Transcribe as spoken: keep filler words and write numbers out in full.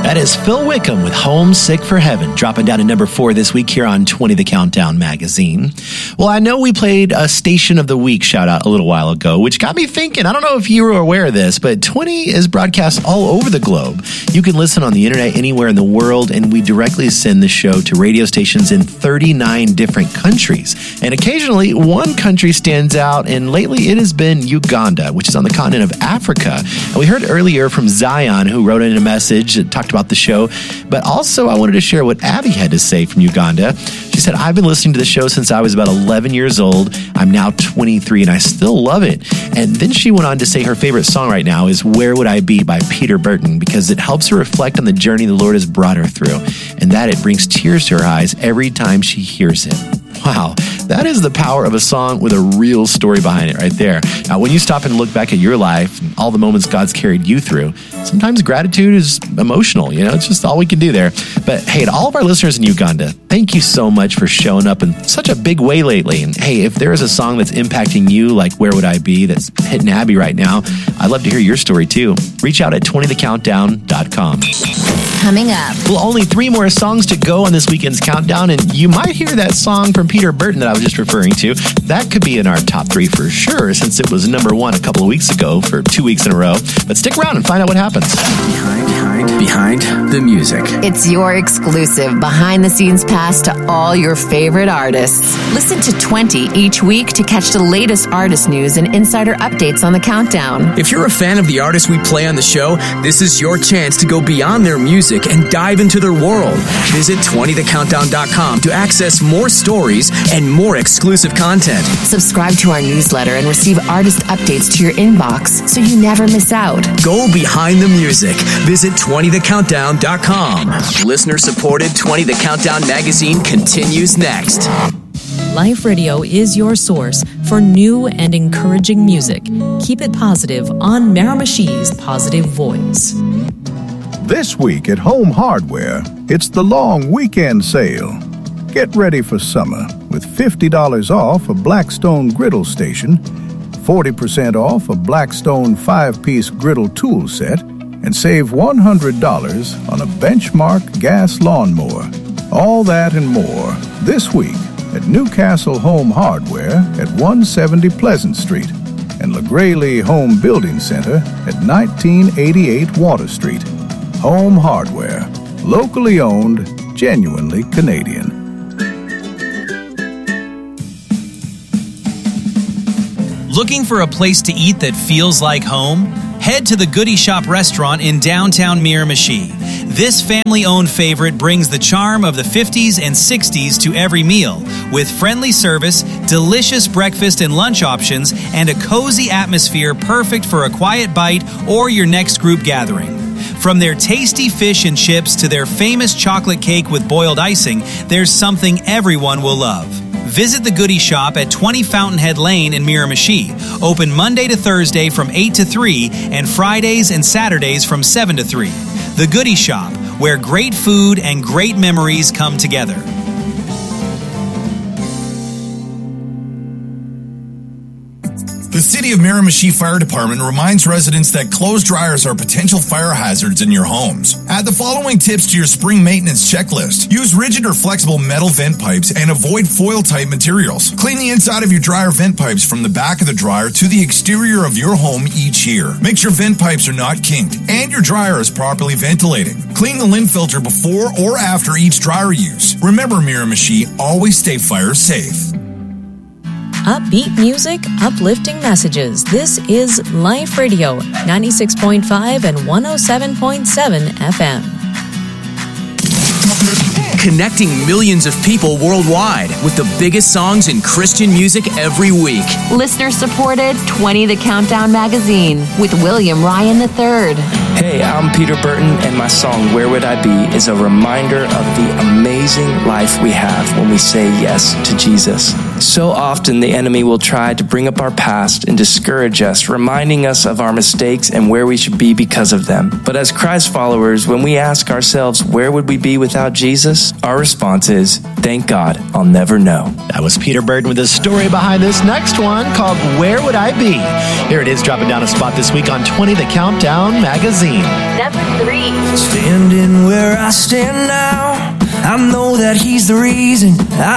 That is Phil Wickham with Homesick for Heaven, dropping down to number four this week here on twenty The Countdown magazine. Well, I know we played a Station of the Week shout out a little while ago, which got me thinking, I don't know if you were aware of this, but twenty is broadcast all over the globe. You can listen on the internet anywhere in the world, and we directly send the show to radio stations in thirty-nine different countries. And occasionally, one country stands out, and lately it has been Uganda, which is on the continent of Africa. And we heard earlier from Zion, who wrote in a message that talked about the show, but also I wanted to share what Abby had to say from Uganda. She said, I've been listening to the show since I was about eleven years old. I'm now twenty-three and I still love it. And then she went on to say her favorite song right now is Where Would I Be by Peter Burton, because it helps her reflect on the journey the Lord has brought her through, and that it brings tears to her eyes every time she hears it. Wow, that is the power of a song with a real story behind it right there. Now, when you stop and look back at your life and all the moments God's carried you through, sometimes gratitude is emotional. You know, it's just all we can do there. But hey, to all of our listeners in Uganda, thank you so much for showing up in such a big way lately. And hey, if there is a song that's impacting you, like Where Would I Be, that's hitting Abby right now, I'd love to hear your story too. Reach out at twenty the countdown dot com. Coming up. Well, only three more songs to go on this weekend's countdown, and you might hear that song from Peter Burton that I was just referring to. That could be in our top three for sure, since it was number one a couple of weeks ago for two weeks in a row. But stick around and find out what happens. Behind, behind, behind the music. It's your exclusive behind-the-scenes pass to all your favorite artists. Listen to twenty each week to catch the latest artist news and insider updates on the countdown. If you're a fan of the artists we play on the show, this is your chance to go beyond their music and dive into their world. Visit twenty the countdown dot com to access more stories and more exclusive content. Subscribe to our newsletter and receive artist updates to your inbox so you never miss out. Go behind the music. Visit twenty the countdown dot com. Listener-supported twenty The Countdown magazine continues next. Life Radio is your source for new and encouraging music. Keep it positive on Miramashi's Positive Voice. This week at Home Hardware, it's the long weekend sale. Get ready for summer with fifty dollars off a Blackstone griddle station, forty percent off a Blackstone five-piece griddle tool set, and save one hundred dollars on a Benchmark gas lawnmower. All that and more this week at Newcastle Home Hardware at one seventy Pleasant Street and LaGraley Home Building Center at nineteen eighty-eight Water Street. Home Hardware, locally owned, genuinely Canadian. Looking for a place to eat that feels like home? Head to the Goody Shop restaurant in downtown Miramichi. This family-owned favorite brings the charm of the fifties and sixties to every meal, with friendly service, delicious breakfast and lunch options, and a cozy atmosphere perfect for a quiet bite or your next group gathering. From their tasty fish and chips to their famous chocolate cake with boiled icing, there's something everyone will love. Visit the Goody Shop at twenty Fountainhead Lane in Miramichi. Open Monday to Thursday from eight to three and Fridays and Saturdays from seven to three. The Goody Shop, where great food and great memories come together. The City of Miramichi Fire Department reminds residents that clothes dryers are potential fire hazards in your homes. Add the following tips to your spring maintenance checklist. Use rigid or flexible metal vent pipes and avoid foil-type materials. Clean the inside of your dryer vent pipes from the back of the dryer to the exterior of your home each year. Make sure vent pipes are not kinked and your dryer is properly ventilating. Clean the lint filter before or after each dryer use. Remember, Miramichi, always stay fire safe. Upbeat music, uplifting messages. This is Life Radio, ninety-six point five and one oh seven point seven F M. Connecting millions of people worldwide with the biggest songs in Christian music every week. Listener-supported twenty The Countdown magazine with William Ryan the third. Hey, I'm Peter Burton, and my song Where Would I Be is a reminder of the amazing life we have when we say yes to Jesus. So often the enemy will try to bring up our past and discourage us, reminding us of our mistakes and where we should be because of them. But as Christ followers, when we ask ourselves, where would we be without Jesus? Our response is, thank God, I'll never know. That was Peter Burton with the story behind this next one called Where Would I Be? Here it is, dropping down a spot this week on twenty The Countdown magazine. Number three. Standing stand now. I know that he's the reason I